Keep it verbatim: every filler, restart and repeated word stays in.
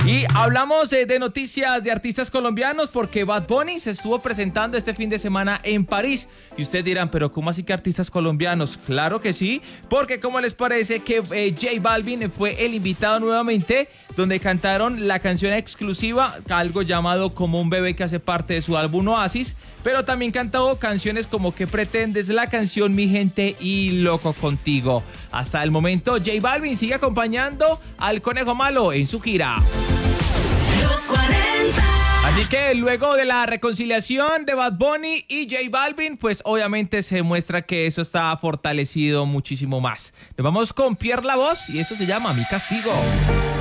Y hablamos eh, de noticias de artistas colombianos porque Bad Bunny se estuvo presentando este fin de semana en París. Y ustedes dirán, pero ¿cómo así que artistas colombianos? Claro que sí, porque ¿cómo les parece que eh, J Balvin fue el invitado nuevamente, donde cantaron la canción exclusiva, algo llamado Como un bebé, que hace parte de su álbum Oasis, pero también cantó canciones como ¿Qué pretendes?, la canción Mi Gente y Loco Contigo. Hasta el momento, J Balvin sigue acompañando al Conejo Malo en su gira. Los cuarenta. Así que luego de la reconciliación de Bad Bunny y J Balvin, pues obviamente se muestra que eso está fortalecido muchísimo más. Nos vamos con Pierre La Voz y eso se llama Mi Castigo.